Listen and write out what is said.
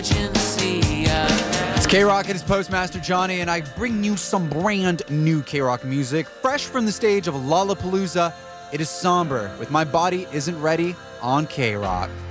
It's K-Rock and his Postmaster Johnny, and I bring you some brand new K-Rock music, fresh from the stage of Lollapalooza. It is Somber with My Body Isn't Ready on K-Rock.